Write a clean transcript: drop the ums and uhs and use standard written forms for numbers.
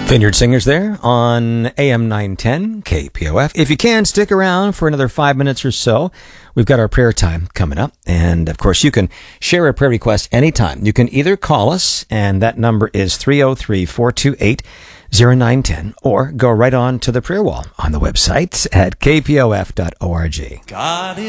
Vineyard Singers there on AM 910 KPOF. If you can, stick around for another 5 minutes or so. We've got our prayer time coming up. And, of course, you can share a prayer request anytime. You can either call us, and that number is 303-428-0910, or go right on to the prayer wall on the website at kpof.org. God